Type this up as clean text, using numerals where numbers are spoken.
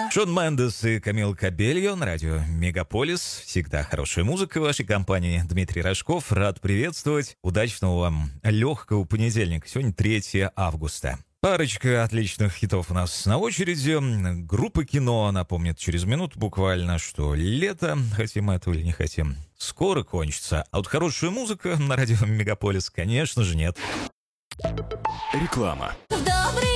Шон Мендес и Камил Кабельо на радио «Мегаполис». Всегда хорошая музыка в вашей компании. Дмитрий Рожков, рад приветствовать. Удачного вам легкого понедельника. Сегодня 3 августа. Парочка отличных хитов у нас на очереди. Группа «Кино» напомнит через минуту буквально, что лето, хотим мы этого или не хотим, скоро кончится. А вот хорошая музыка на радио «Мегаполис», конечно же, нет. Реклама. В добрый